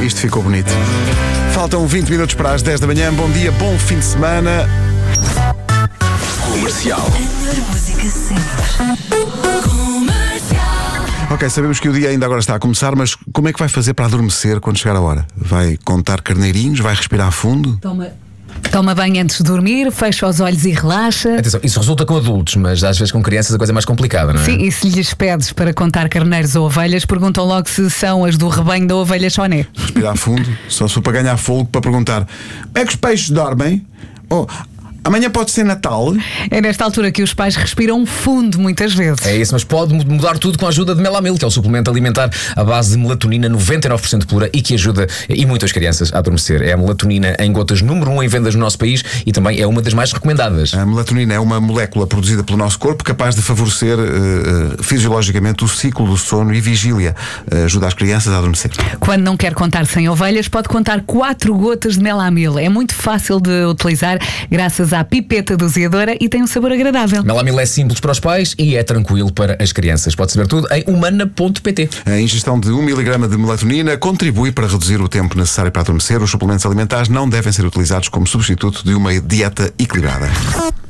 Isto ficou bonito. Faltam 20 minutos para as 10 da manhã. Bom dia, bom fim de semana. Comercial. A melhor música sempre. Comercial. Ok, sabemos que o dia ainda agora está a começar, mas como é que vai fazer para adormecer quando chegar a hora? Vai contar carneirinhos? Vai respirar fundo? Toma banho antes de dormir, fecha os olhos e relaxa. Atenção, isso resulta com adultos, mas às vezes com crianças a coisa é mais complicada, não é? Sim, e se lhes pedes para contar carneiros ou ovelhas, perguntam logo se são as do rebanho da ovelha choné. Respirar fundo? Só se for para ganhar fogo para perguntar: como é que os peixes dormem? Oh, amanhã pode ser Natal? É nesta altura que os pais respiram fundo muitas vezes. É isso, mas pode mudar tudo com a ajuda de Melamil, que é o suplemento alimentar à base de melatonina 99% pura e que ajuda e muitas crianças a adormecer. É a melatonina em gotas número 1 em vendas no nosso país e também é uma das mais recomendadas. A melatonina é uma molécula produzida pelo nosso corpo capaz de favorecer fisiologicamente o ciclo do sono e vigília. Ajuda as crianças a adormecer. Quando não quer contar 100 ovelhas, pode contar 4 gotas de Melamil. É muito fácil de utilizar graças à pipeta doseadora e tem um sabor agradável. Melamil é simples para os pais e é tranquilo para as crianças. Pode saber tudo em humana.pt. A ingestão de 1 mg de melatonina contribui para reduzir o tempo necessário para adormecer. Os suplementos alimentares não devem ser utilizados como substituto de uma dieta equilibrada.